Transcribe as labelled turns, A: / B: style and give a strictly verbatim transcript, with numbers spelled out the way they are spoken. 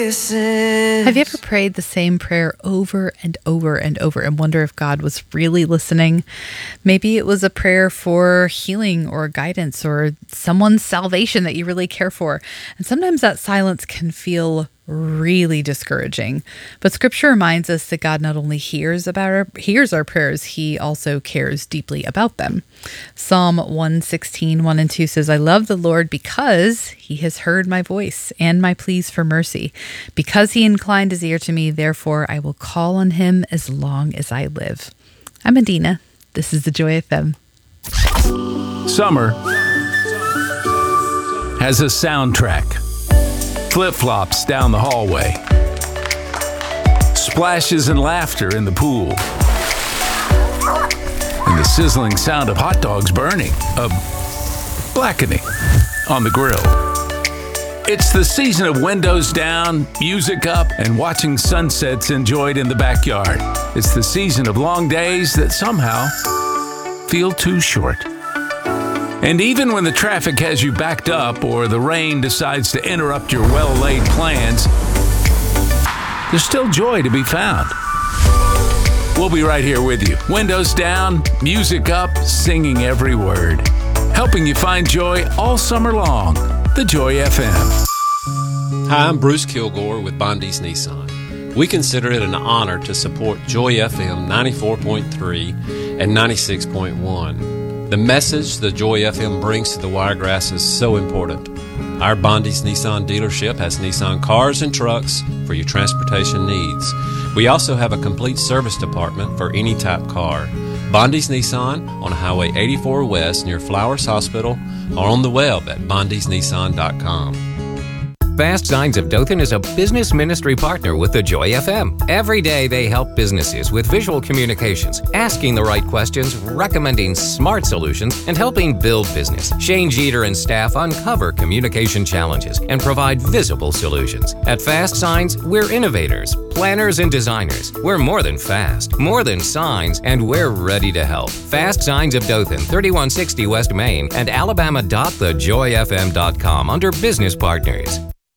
A: Have you ever prayed the same prayer over and over and over and wonder if God was really listening? Maybe it was a prayer for healing or guidance or someone's salvation that you really care for. And sometimes that silence can feel really discouraging. But Scripture reminds us that God not only hears about our hears our prayers, he also cares deeply about them. Psalm one sixteen, one and two says, I love the Lord because he has heard my voice and my pleas for mercy. Because he inclined his ear to me, therefore I will call on him as long as I live. I'm Adina. This is the Joy F M.
B: Summer has a soundtrack. Flip-flops down the hallway. Splashes and laughter in the pool. And the sizzling sound of hot dogs burning, of blackening on the grill. It's the season of windows down, music up, and watching sunsets enjoyed in the backyard. It's the season of long days that somehow feel too short. And even when the traffic has you backed up or the rain decides to interrupt your well-laid plans, there's still joy to be found. We'll be right here with you. Windows down, music up, singing every word. Helping you find joy all summer long. The Joy F M.
C: Hi, I'm Bruce Kilgore with Bondi's Nissan. We consider it an honor to support Joy F M ninety-four point three and ninety-six point one. The message the Joy F M brings to the Wiregrass is so important. Our Bondi's Nissan dealership has Nissan cars and trucks for your transportation needs. We also have a complete service department for any type car. Bondi's Nissan on Highway eighty-four West near Flowers Hospital or on the web at bondis nissan dot com.
D: Fast Signs of Dothan is a business ministry partner with the Joy F M. Every day they help businesses with visual communications, asking the right questions, recommending smart solutions, and helping build business. Shane Jeter and staff uncover communication challenges and provide visible solutions. At Fast Signs, we're innovators, planners, and designers. We're more than fast, more than signs, and we're ready to help. Fast Signs of Dothan, thirty-one sixty West Main, and alabama dot the joy f m dot com under Business Partners.